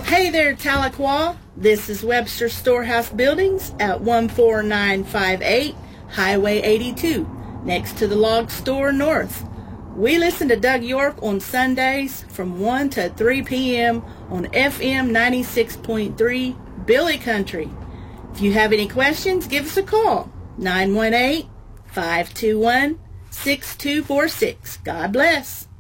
Hey there, Tahlequah. This is Webster Storehouse Buildings at 14958 Highway 82, next to the Log Store North. We listen to Doug York on Sundays from 1 to 3 p.m. on FM 96.3 Billy Country. If you have any questions, give us a call, 918-521-6246. God bless.